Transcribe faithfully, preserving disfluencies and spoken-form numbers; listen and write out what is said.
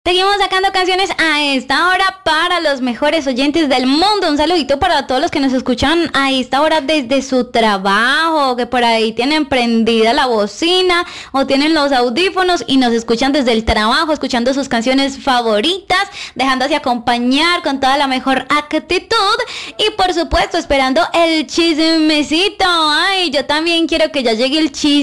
Seguimos sacando canciones a esta hora para los mejores oyentes del mundo. Un saludito para todos los que nos escuchan a esta hora desde su trabajo, que por ahí tienen prendida la bocina o tienen los audífonos y nos escuchan desde el trabajo, escuchando sus canciones favoritas, dejándose acompañar con toda la mejor actitud y por supuesto esperando el chismecito. Ay, yo también quiero que ya llegue el chisme